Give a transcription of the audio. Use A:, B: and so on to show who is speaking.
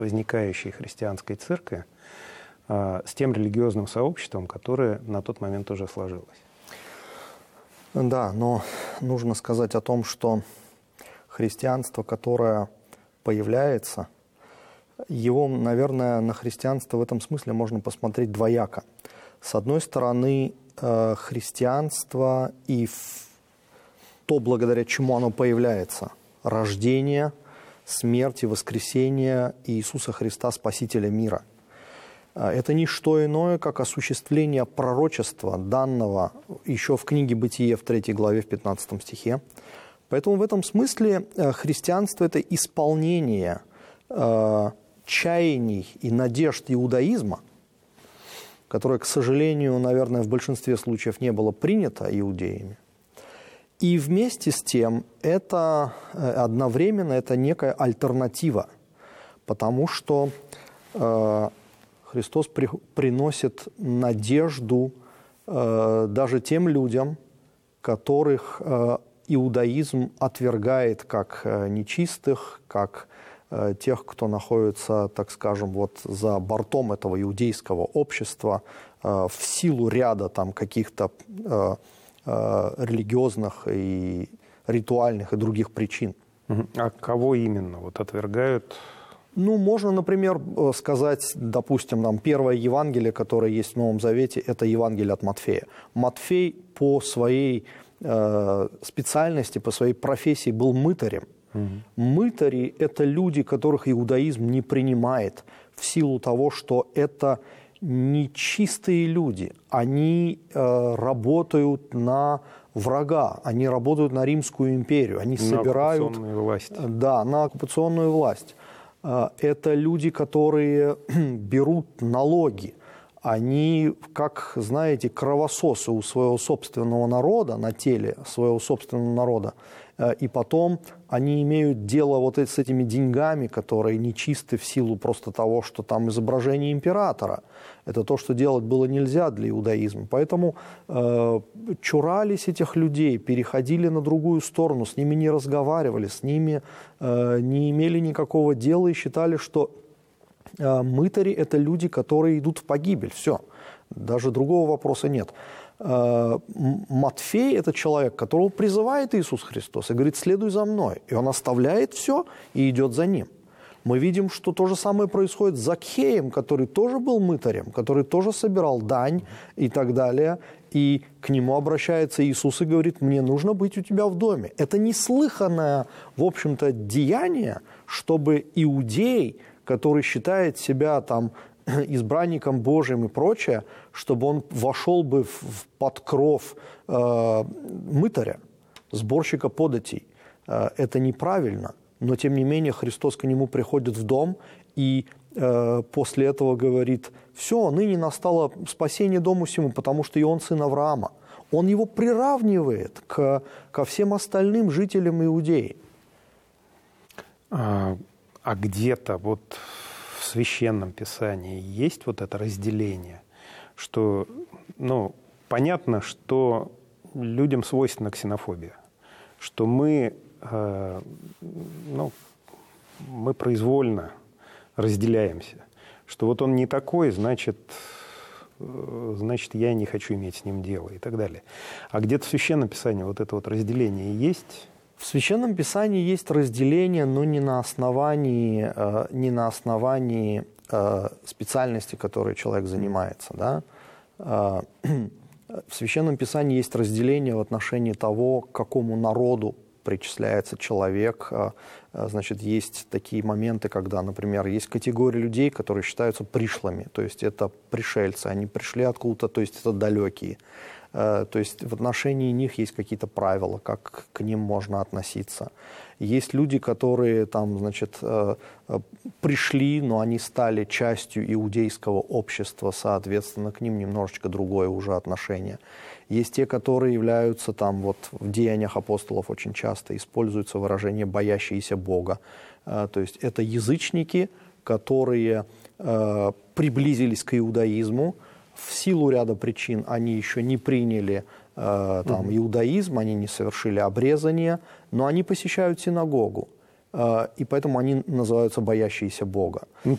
A: возникающей христианской церкви с тем религиозным сообществом, которое на тот момент уже сложилось.
B: Да, но нужно сказать о том, что христианство, которое появляется, его, наверное, на христианство в этом смысле можно посмотреть двояко. С одной стороны, христианство и то, благодаря чему оно появляется, рождение, смерть и воскресение Иисуса Христа, Спасителя мира. Это не что иное, как осуществление пророчества, данного еще в книге «Бытие» в 3 главе, в 15 стихе. Поэтому в этом смысле христианство – это исполнение чаяний и надежд иудаизма, которое, к сожалению, наверное, в большинстве случаев не было принято иудеями. И вместе с тем это одновременно это некая альтернатива, потому что Христос приносит надежду даже тем людям, которых иудаизм отвергает как нечистых, как тех, кто находится, так скажем, вот за бортом этого иудейского общества в силу ряда там каких-то религиозных и ритуальных и других причин.
A: А кого именно вот отвергают?
B: Ну, можно, например, сказать, допустим, нам первое Евангелие, которое есть в Новом Завете, это Евангелие от Матфея. Матфей по своей специальности, по своей профессии был мытарем. Мытари – это люди, которых иудаизм не принимает в силу того, что это нечистые люди. Они работают на врага, они работают на Римскую империю, они собирают…
A: оккупационную власть.
B: Да, на оккупационную власть. Это люди, которые берут налоги. Они, как, знаете, кровососы у своего собственного народа, на теле своего собственного народа. И потом они имеют дело вот с этими деньгами, которые нечисты в силу просто того, что там изображение императора. Это то, что делать было нельзя для иудаизма. Поэтому чурались этих людей, переходили на другую сторону, с ними не разговаривали, с ними не имели никакого дела и считали, что мытари – это люди, которые идут в погибель. Все. Даже другого вопроса нет. Матфей – это человек, которого призывает Иисус Христос и говорит: «Следуй за мной». И он оставляет все и идет за ним. Мы видим, что то же самое происходит с Закхеем, который тоже был мытарем, который тоже собирал дань и так далее. И к нему обращается Иисус и говорит: «Мне нужно быть у тебя в доме». Это неслыханное, в общем-то, деяние, чтобы иудей, который считает себя там избранником Божьим и прочее, чтобы он вошел бы под кров мытаря, сборщика податей. Это неправильно, но тем не менее Христос к нему приходит в дом и после этого говорит: «Все, ныне настало спасение дому сему, потому что и он сын Авраама». Он его приравнивает ко всем остальным жителям Иудеи.
A: А где-то вот в Священном Писании есть вот это разделение, что, ну, понятно, что людям свойственна ксенофобия, что мы произвольно разделяемся, что вот он не такой, значит, я не хочу иметь с ним дело и так далее. А где-то в Священном Писании вот это вот разделение есть?
B: В Священном Писании есть разделение, но не на основании специальности, которой человек занимается. Да? В Священном Писании есть разделение в отношении того, к какому народу причисляется человек. Значит, есть такие моменты, когда, например, есть категория людей, которые считаются пришлыми, то есть это пришельцы, они пришли откуда-то, то есть это далекие. То есть в отношении них есть какие-то правила, как к ним можно относиться. Есть люди, которые там, значит, пришли, но они стали частью иудейского общества, соответственно, к ним немножечко другое уже отношение. Есть те, которые являются там, вот в деяниях апостолов очень часто используется выражение «боящиеся Бога». То есть это язычники, которые приблизились к иудаизму. В силу ряда причин они еще не приняли иудаизм, они не совершили обрезание, но они посещают синагогу. И поэтому они называются «боящиеся Бога».
A: Ну,